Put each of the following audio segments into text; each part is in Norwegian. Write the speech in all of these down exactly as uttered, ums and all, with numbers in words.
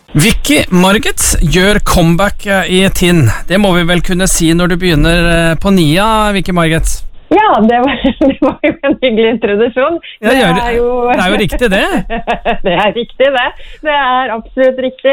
Vicky Marget gjør comeback i Tinn. Det må vi vel kunne si når du begynner på Nia, Vicky Marget? Ja, det var, det var jo en hyggelig introduksjon. Ja, det, er jo, det er jo riktig det. Det er riktig det. Det er absolutt riktig.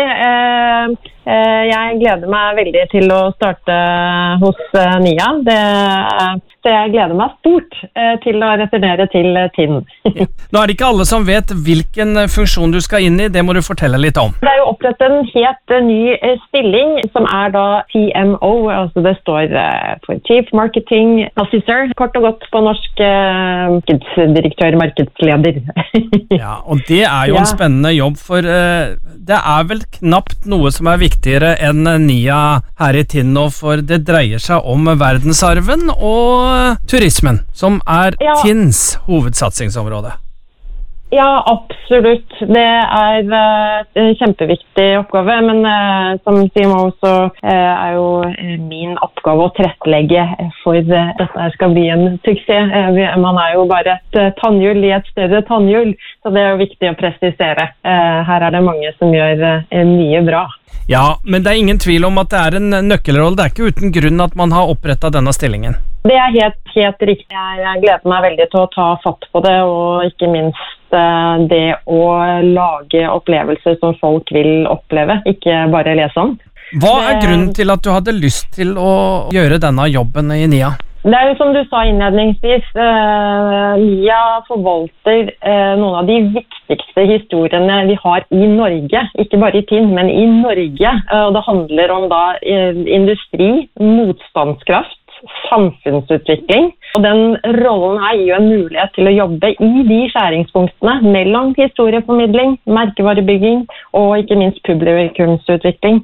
Jeg gleder meg veldig til å starte hos Nia. Det, det jeg gleder meg stort til å returnere til Tinn. Ja. Nå er det ikke alle som vet hvilken funksjon du skal inn i. Det må du fortelle litt om. Det er jo opprettet en helt ny stilling som er da T M O, altså det står for Chief Marketing Officer, kort og godt på norsk markedsdirektør, markedsleder. Ja, og det er jo en spennende jobb, for uh, det er vel knapt noe som er viktigere enn Nia her i Tinn, for det dreier seg om verdensarven og turismen, som er ja. Tinns hovedsatsingsområde. Ja, absolutt. Det er uh, en kjempeviktig oppgave, men uh, som T M O så uh, er jo min oppgave å tilrettelegge for uh, dette skal bli en suksess. Uh, man er jo bare et uh, tannhjul i et større tannhjul, så det er jo viktig å presisere. Uh, her er det mange som gjør uh, mye bra. Ja, men det er ingen tvil om at det er en nøkkelrolle. Det er ikke uten grunn at man har opprettet denne stillingen. Det er helt, helt riktig. Jeg, jeg gleder meg veldig til å ta fatt på det, og ikke minst uh, det å lage opplevelser som folk vil oppleve, ikke bare lese om. Hva er grunnen til at du hadde lyst til å gjøre denne jobben i Nia? Det er jo som du sa innledningsvis, uh, Nia forvalter uh, noen av de viktigste historiene vi har i Norge, ikke bare i Tinn, men i Norge. Uh, og det handler om da uh, industri, motstandskraft, samfunnsutvikling. Og den rollen her gir jo en mulighet til å jobbe i de skjæringspunktene mellom historieformidling, merkevarebygging og ikke minst publikumsutvikling.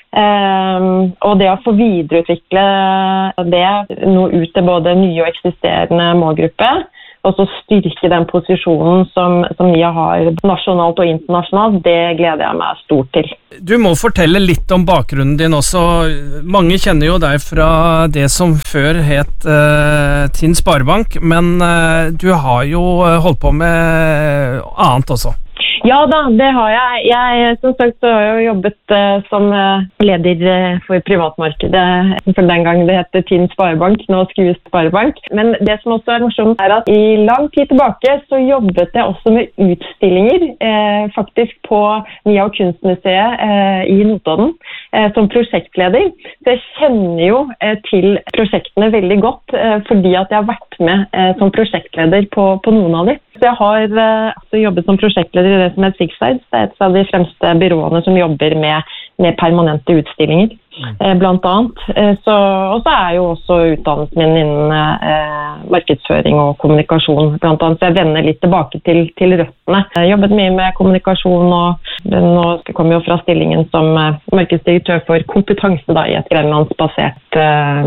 Um, og det å få videreutvikle det noe ut til både nye og eksisterende målgruppe, og så styrke den posisjonen som, som Nia har nasjonalt og internasjonalt, det gleder jeg meg stort til. Du må fortelle litt om bakgrunnen din også. Mange kjenner jo deg fra det som før het uh, Tinn Sparebank, men uh, du har jo holdt på med annet også. Ja da, det har jeg. Jeg som sagt så har jeg jobbet uh, som uh, leder uh, for privatmarkedet, for den gang det heter Tinn Sparebank, nå Skue Sparebank. Men det som også er morsomt er at i lang tid tilbake så jobbet jeg også med utstillinger, uh, faktisk på Nia og Kunstmuseet uh, i Notodden, uh, som prosjektleder. Så jeg kjenner jo uh, til prosjektene veldig godt, uh, fordi at jeg har vært med uh, som prosjektleder på, på noen av dem. Så jeg har uh, jobbet som prosjektleder i det som heter Sixsides. Det er et av de fremste byråene som jobber med, med permanente utstillinger, mm. eh, blant annet. Eh, så, og så er jo også utdannelsen min innen eh, markedsføring og kommunikasjon, blant annet. Så jeg vender litt tilbake til, til røttene. Jeg har jobbet mye med kommunikasjon, og nå kommer jeg jo fra stillingen som eh, markedsdirektør for kompetanse da, i et grenlandsbasert eh,